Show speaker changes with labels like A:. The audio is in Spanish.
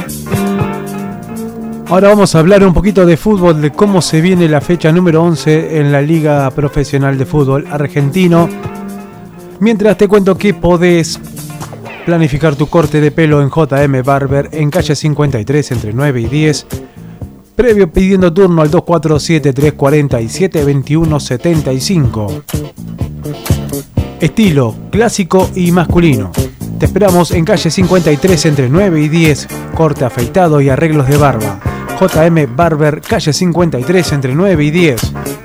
A: Ahora vamos a hablar un poquito de fútbol, de cómo se viene la fecha número 11 en la Liga Profesional de Fútbol Argentino. Mientras te cuento que podés planificar tu corte de pelo en JM Barber en calle 53 entre 9 y 10. Previo pidiendo turno al 2473472175. Estilo clásico y masculino. Te esperamos en calle 53 entre 9 y 10. Corte afeitado y arreglos de barba. JM Barber, calle 53 entre 9 y 10.